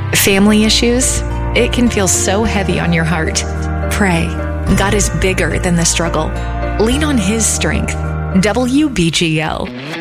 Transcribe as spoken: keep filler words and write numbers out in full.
Family issues? It can feel so heavy on your heart. Pray. God is bigger than the struggle. Lean on His strength. W B G L.